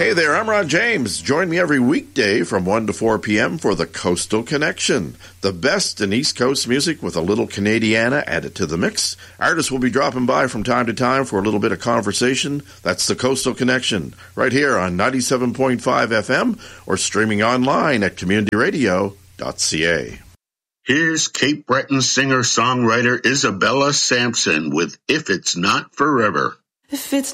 Hey there, I'm Ron James. Join me every weekday from 1 to 4 p.m. for the Coastal Connection. The best in East Coast music with a little Canadiana added to the mix. Artists will be dropping by from time to time for a little bit of conversation. That's the Coastal Connection, right here on 97.5 FM or streaming online at communityradio.ca. Here's Cape Breton singer-songwriter Isabella Sampson with If It's Not Forever. If it's